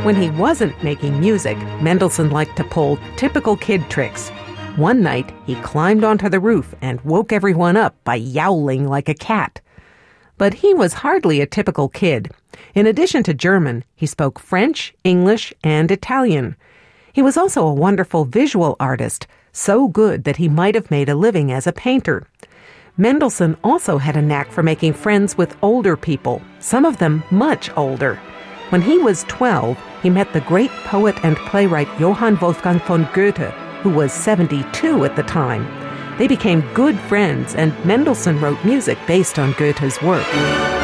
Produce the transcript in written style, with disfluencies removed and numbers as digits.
When he wasn't making music, Mendelssohn liked to pull typical kid tricks. One night, he climbed onto the roof and woke everyone up by yowling like a cat. But he was hardly a typical kid. In addition to German, he spoke French, English, and Italian. He was also a wonderful visual artist, so good that he might have made a living as a painter. Mendelssohn also had a knack for making friends with older people, some of them much older. When he was 12, he met the great poet and playwright Johann Wolfgang von Goethe, who was 72 at the time. They became good friends, and Mendelssohn wrote music based on Goethe's work.